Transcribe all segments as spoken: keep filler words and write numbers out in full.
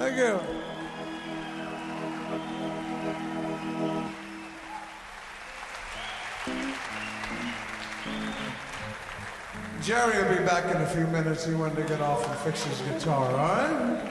Thank you. Jerry will be back in a few minutes. He wanted to get off and fix his guitar, all right?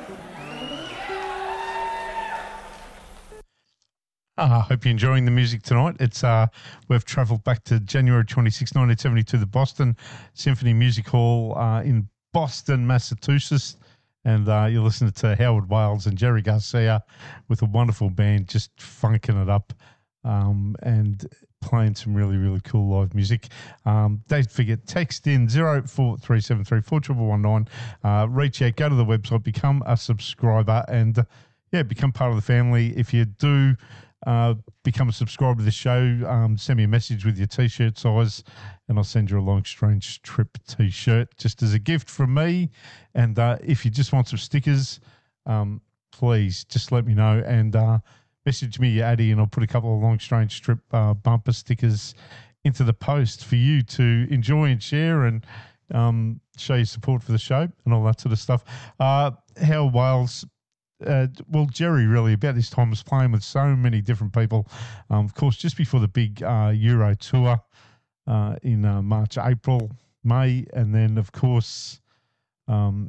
I uh, hope you're enjoying the music tonight. It's uh, we've travelled back to January twenty-sixth, nineteen seventy-two, the Boston Symphony Music Hall uh, in Boston, Massachusetts. And uh, you're listening to Howard Wales and Jerry Garcia with a wonderful band just funking it up um, and playing some really, really cool live music. Um, don't forget, text in zero four three seven three four one one nine. Uh, reach out, go to the website, become a subscriber, and, uh, yeah, become part of the family. If you do uh, become a subscriber to the show, um, send me a message with your T-shirt size, and I'll send you a Long Strange Trip T-shirt just as a gift from me. And uh, if you just want some stickers, um, please just let me know and uh, message me, Addy, and I'll put a couple of Long Strange Trip uh, bumper stickers into the post for you to enjoy and share and um, show your support for the show and all that sort of stuff. Uh, Howard Wales, uh, well, Jerry really about this time was playing with so many different people. Um, of course, just before the big uh, Euro tour uh, in uh, March, April, May, and then, of course, um,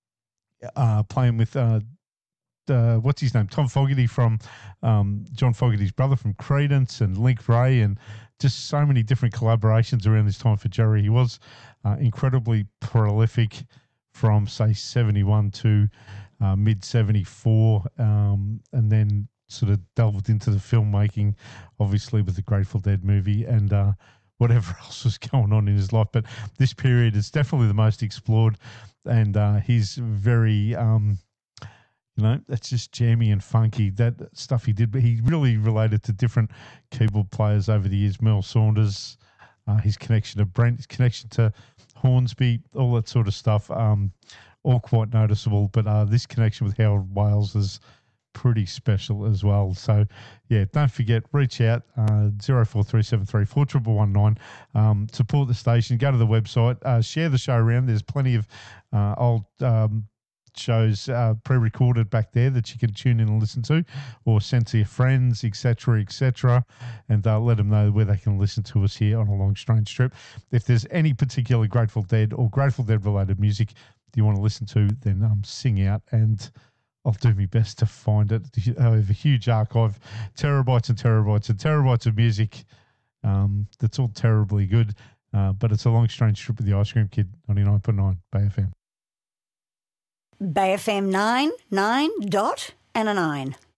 uh, playing with... Uh, Uh, what's his name? Tom Fogerty from um, John Fogerty's brother from Creedence and Link Ray, and just so many different collaborations around this time for Jerry. He was uh, incredibly prolific from, say, seventy-one to uh, mid seventy-four, um, and then sort of delved into the filmmaking, obviously, with the Grateful Dead movie and uh, whatever else was going on in his life. But this period is definitely the most explored, and uh, he's very... Um, You know, that's just jammy and funky, that stuff he did. But he really related to different keyboard players over the years. Mel Saunders, uh, his connection to Brent, his connection to Hornsby, all that sort of stuff, um, all quite noticeable. But uh, this connection with Howard Wales is pretty special as well. So, yeah, don't forget, reach out, uh, zero four three seven three four one one nine. Um, support the station, go to the website, uh, share the show around. There's plenty of uh, old... Um, shows uh, pre-recorded back there that you can tune in and listen to, or send to your friends, etc, etc, and uh, let them know where they can listen to us here on A Long Strange Trip. If there's any particular Grateful Dead or Grateful Dead related music you want to listen to, then um, sing out and I'll do my best to find it. I have a huge archive, terabytes and terabytes and terabytes of music um, that's all terribly good, uh, but it's A Long Strange Trip with the Ice Cream Kid, ninety-nine point nine Bay F M. Bay F M nine, nine dot and a nine.